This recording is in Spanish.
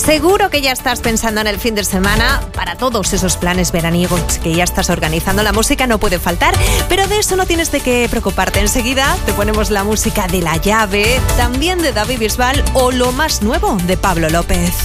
Seguro que ya estás pensando en el fin de semana para todos esos planes veraniegos que ya estás organizando. La música no puede faltar, pero de eso no tienes de qué preocuparte. Enseguida te ponemos la música de La Llave, también de David Bisbal o lo más nuevo de Pablo López.